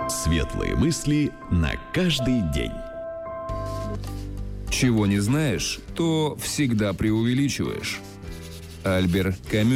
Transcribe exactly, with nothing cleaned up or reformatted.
Светлые мысли на каждый день. Чего не знаешь, то всегда преувеличиваешь. Альбер Камю.